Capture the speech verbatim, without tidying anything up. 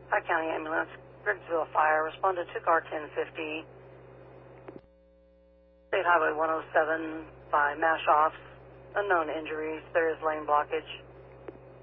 Pike County Ambulance, Briggsville Fire, responded to car ten fifty, State Highway one oh seven by Mash Offs, unknown injuries, there is lane blockage.